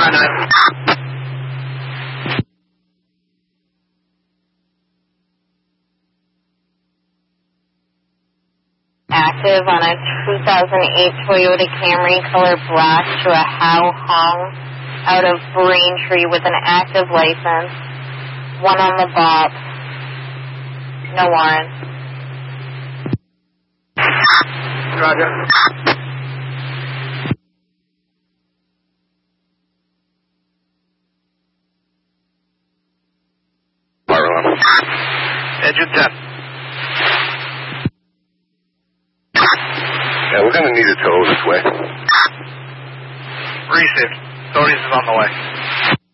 9. Active on a 2008 Toyota Camry, color black, to a How Hong out of Braintree with an active license. 1 on the box. No warrant. Roger. Engine 10. Yeah, we're going to need a tow this way. Received. Authorities is on the way.